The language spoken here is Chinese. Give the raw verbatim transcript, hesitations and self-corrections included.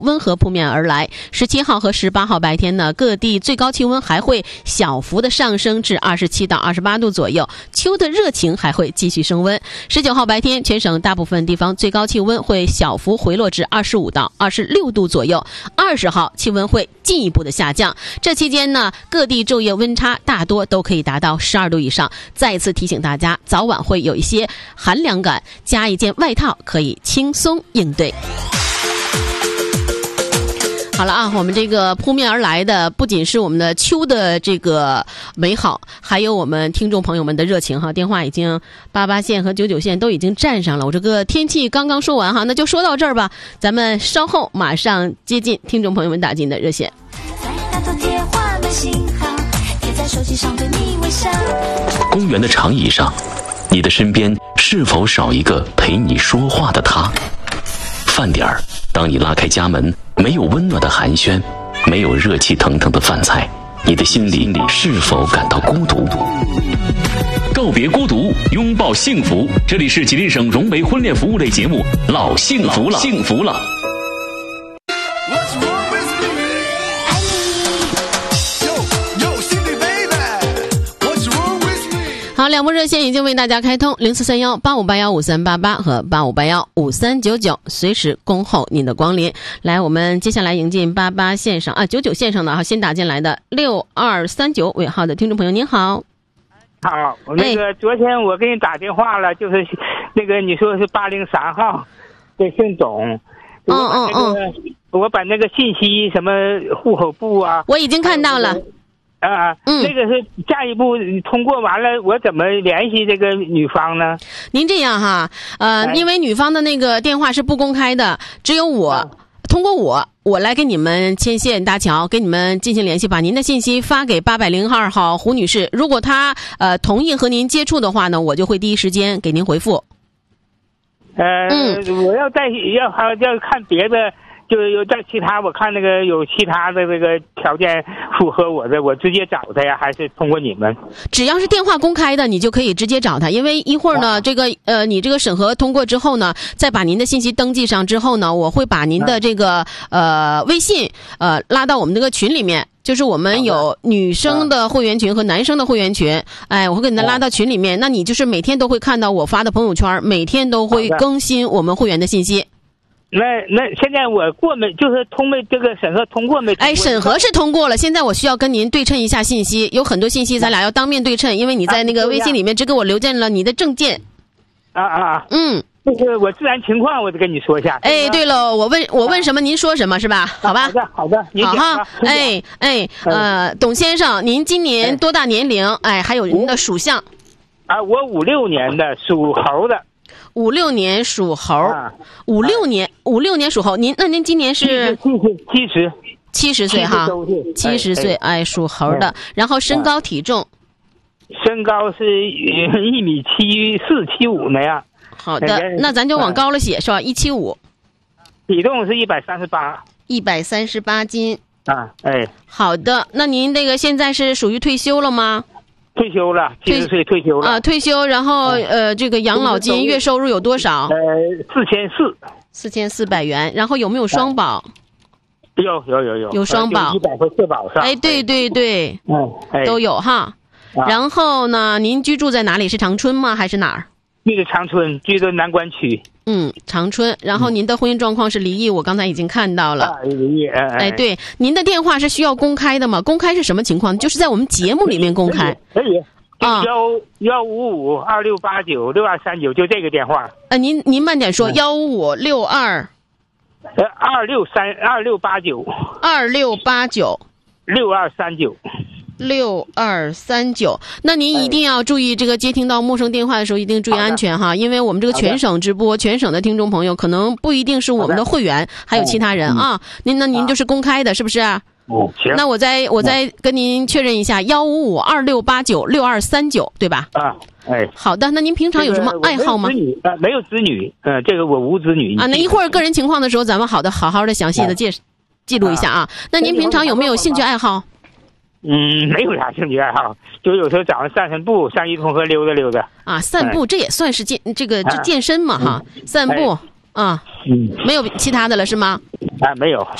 温和扑面而来。十七号和十八号白天呢，各地最高气温还会小幅的上升至二十七到二十八度左右，秋的热情还会继续升温。十九号白天，全省大部分地方最高气温会小幅回落至二十五到二十六度左右。二十号气温会进一步的下降，这期间呢，各地昼夜温差大多都可以达到十二度以上。再次提醒大家，早晚会有一些寒凉感，加一件外套可以轻松应对。好了啊，我们这个扑面而来的不仅是我们的秋的这个美好，还有我们听众朋友们的热情哈。电话已经八八线和九九线都已经占上了。我这个天气刚刚说完哈，那就说到这儿吧。咱们稍后马上接近听众朋友们打进的热线。 公园的长椅上，你的身边是否少一个陪你说话的他？饭点儿，当你拉开家门，没有温暖的寒暄，没有热气腾腾的饭菜，你的心里是否感到孤独？告别孤独，拥抱幸福。这里是吉林省融媒婚恋服务类节目《老幸福了》，幸福了。 好，两部热线已经为大家开通，零四三幺八五八幺五三八八和八五八幺五三九九，随时恭候您的光临。来，我们接下来迎进八八线上啊九九线上的哈，先打进来的六二三九尾号的听众朋友，您好。 好，那个昨天我给你打电话了，就是那个你说是八零三号，对，姓董。 嗯嗯嗯， 我把那个信息什么户口簿啊， 我已经看到了。 啊，嗯，那个是下一步通过完了，我怎么联系这个女方呢？ 您这样哈，呃，哎、因为女方的那个电话是不公开的，只有我、啊、通过我，我来给你们牵线搭桥，给你们进行联系，把您的信息发给八百零二号胡女士。如果她呃同意和您接触的话呢，我就会第一时间给您回复。 呃，嗯，我要再要还要看别的。就有在其他，我看那个有其他的这个条件符合我的，我直接找他呀，还是通过你们？ 只要是电话公开的，你就可以直接找他，因为一会儿呢，啊、这个呃，你这个审核通过之后呢，再把您的信息登记上之后呢，我会把您的这个呃微信呃拉到我们这个群里面。就是我们有女生的会员群和男生的会员群，哎，我会给你拉到群里面，那你就是每天都会看到我发的朋友圈，每天都会更新我们会员的信息。 那那现在我过没，就是通没这个审核通过没？ 哎，审核是通过了，现在我需要跟您对称一下信息，有很多信息咱俩要当面对称，因为你在那个微信里面只给我留下了你的证件。 啊啊， 嗯， 就是我自然情况，我就跟你说一下。 哎，对了，我问我问什么，您说什么是吧？好吧。 好的，好的，您好哈。哎哎，呃，董先生，您今年多大年龄？哎，还有您的属相。 啊，我五六年的，属猴的。 五六年属猴，啊、五六年五六年属猴，您那您今年是七十七十七十岁哈，七十岁，哎，属猴的，然后身高体重， 身高是一米七四七五那样。 好的，那咱就往高了写是吧？一七五， 体重是一百三十八， 一百三十八斤啊，哎， 好的，那您这个现在是属于退休了吗？ 退休了，七十岁退休了啊，退休，然后、嗯、呃，这个养老金月收入有多少？ 呃，四千四， 四千四百元。然后有没有双保？ 有有有有， 有双保， 一百和社保上。 哎，对对对， 嗯，哎、 都有哈。啊、然后呢，您居住在哪里？是长春吗？还是哪儿？ 那个长春，居住南关区。 嗯，长春。然后您的婚姻状况是离异，我刚才已经看到了。 啊，离异。哎, 哎，对，您的电话是需要公开的吗？公开是什么情况？就是在我们节目里面公开。 可以。可以啊，幺幺五五二六八九六二三九，就这个电话。 呃，您您慢点说，幺五五六二， 呃，二六三二六八九， 二六八九， 六二三九， 六二三九。那您一定要注意，这个接听到陌生电话的时候，一定注意安全哈，因为我们这个全省直播，全省的听众朋友可能不一定是我们的会员，还有其他人啊。您那您就是公开的，是不是？ 哦，行。 那我再我再跟您确认一下，幺五五二六八九六二三九，对吧？ 啊，哎， 好的。那您平常有什么爱好吗？ 这个、没有子女啊，没有子女，嗯、呃，这个我无子女啊。那一会儿个人情况的时候，咱们好的好好的详细的介、啊、记录一下啊。那您平常有没有兴趣爱好？ 嗯，没有啥兴趣爱好，就有时候早上散散步，上伊通河溜达溜达。 啊，散步、哎、这也算是健这个这健身嘛、啊、哈、嗯，散步。 啊， 嗯， 没有其他的了是吗？ 啊，没有。